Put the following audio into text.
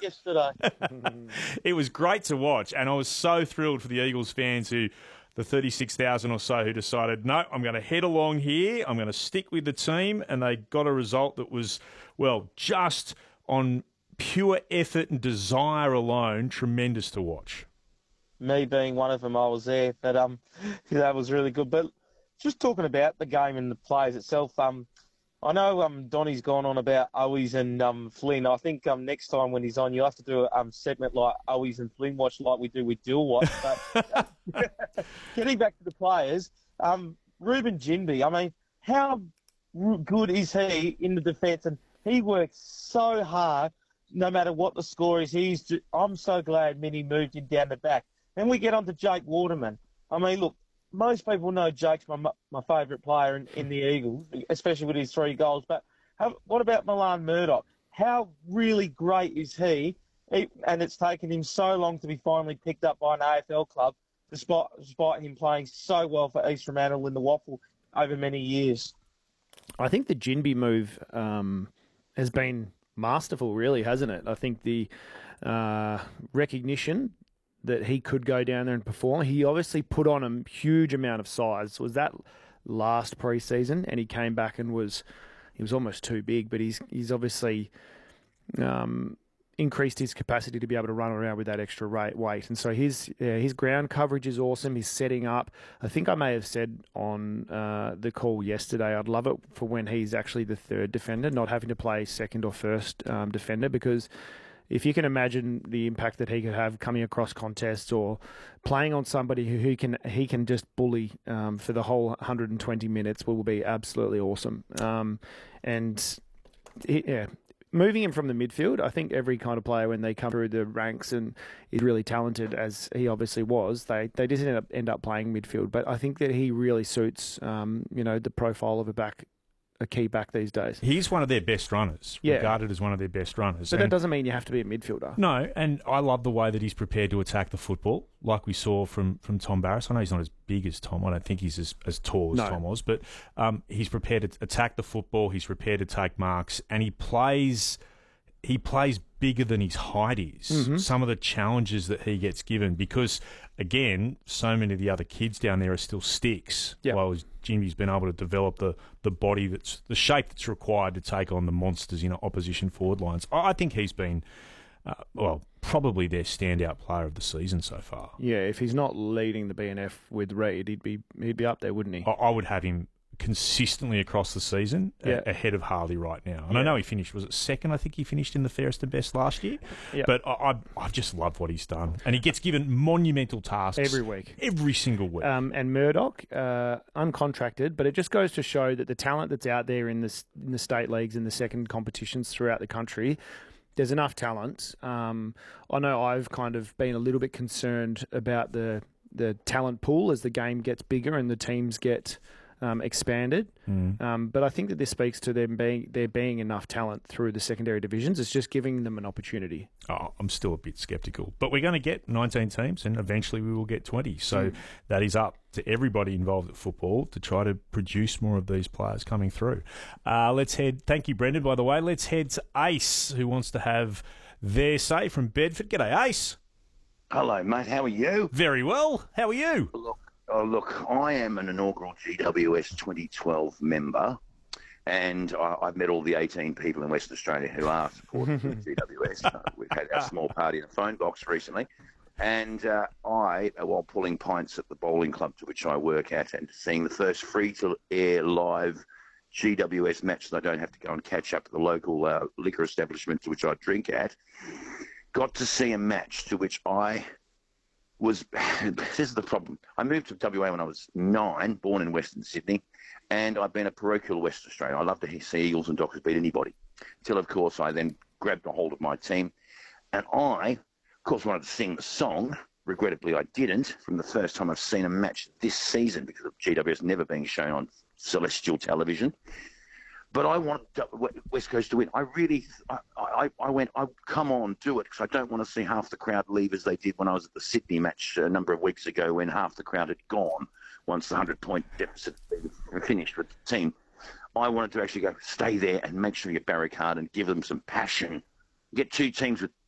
yesterday. It was great to watch, and I was so thrilled for the Eagles fans the 36,000 or so who decided, no, I'm going to head along here, I'm going to stick with the team, and they got a result that was, well, just on pure effort and desire alone, tremendous to watch. Me being one of them, I was there, but that was really good. But just talking about the game and the players itself, I know Donny's gone on about Owies and Flynn. I think next time when he's on, you'll have to do a segment like Owies and Flynn watch, like we do with Dill Watch. But getting back to the players, Ruben Ginbey, I mean, how good is he in the defence? And he works so hard, no matter what the score is. I'm so glad Minnie moved him down the back. Then we get on to Jake Waterman. I mean, look, most people know Jake's my favourite player in the Eagles, especially with his 3 goals. But what about Milan Murdoch? How really great is he? And it's taken him so long to be finally picked up by an AFL club, despite him playing so well for East Fremantle in the Waffle over many years. I think the Ginbey move has been masterful, really, hasn't it? I think the recognition that he could go down there and perform. He obviously put on a huge amount of size. Was that last pre-season? And he came back and he was almost too big, but he's obviously increased his capacity to be able to run around with that extra weight. And so his ground coverage is awesome. He's setting up. I think I may have said on the call yesterday, I'd love it for when he's actually the third defender, not having to play second or first defender, because if you can imagine the impact that he could have coming across contests or playing on somebody who he can just bully for the whole 120 minutes will be absolutely awesome. Moving him from the midfield, I think every kind of player, when they come through the ranks and is really talented, as he obviously was, they just end up playing midfield. But I think that he really suits the profile of a key back these days. He's one of their best runners, regarded as one of their best runners. But that doesn't mean you have to be a midfielder. No, and I love the way that he's prepared to attack the football, like we saw from Tom Barrass. I know he's not as big as Tom. I don't think he's as tall as Tom was, but he's prepared to attack the football. He's prepared to take marks, and he plays bigger than his height is. Mm-hmm. Some of the challenges that he gets given, because, again, so many of the other kids down there are still sticks, while Jimmy's been able to develop the body, the shape that's required to take on the monsters in opposition forward lines. I think he's been, probably their standout player of the season so far. Yeah, if he's not leading the BNF with Reid, he'd be up there, wouldn't he? I would have him consistently across the season ahead of Harley right now. And I know he finished, was it second? I think he finished in the fairest and best last year. Yep. But I just love what he's done. And he gets given monumental tasks every week. Every single week. And Murdoch, uncontracted, but it just goes to show that the talent that's out there in the state leagues and the second competitions throughout the country, there's enough talent. I know I've kind of been a little bit concerned about the talent pool as the game gets bigger and the teams get expanded. But I think that this speaks to there being enough talent through the secondary divisions. It's just giving them an opportunity. I'm still a bit sceptical. But we're going to get 19 teams and eventually we will get 20. So that is up to everybody involved at football to try to produce more of these players coming through. Thank you, Brendan, by the way. Let's head to Ace, who wants to have their say from Bedford. G'day, Ace. Hello, mate. How are you? Very well. How are you? Look, I am an inaugural GWS 2012 member, and I've met all the 18 people in Western Australia who are supporters of GWS. We've had a small party in a phone box recently, and while pulling pints at the bowling club to which I work at and seeing the first free-to-air live GWS match that I don't have to go and catch up at the local liquor establishment to which I drink at, got to see a match to which this is the problem. I moved to WA when I was 9, born in Western Sydney, and I've been a parochial West Australian. I love to see Eagles and Dockers beat anybody. Until, of course, I then grabbed a hold of my team, and I, of course, wanted to sing the song. Regrettably, I didn't from the first time I've seen a match this season because of GWS never being shown on celestial television. But I want West Coast to win. I went, come on, do it, because I don't want to see half the crowd leave as they did when I was at the Sydney match a number of weeks ago when half the crowd had gone once the 100-point deficit had been finished with the team. I wanted to actually go, stay there and make sure you barricade and give them some passion. Get two teams with